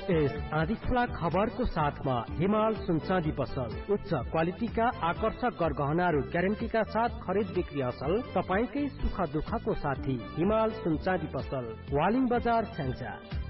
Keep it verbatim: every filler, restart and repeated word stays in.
यस आदि खुला खबरको साथमा हिमाल सुनचाँदी पसल उच्च क्वालिटीका आकर्षक गरगहनाहरू ग्यारेन्टीका साथ खरिद बिक्री असल तपाईकै सुख दुःखको साथी हिमाल सुनचाँदी पसल वालिङ बजार स्याङ्जा।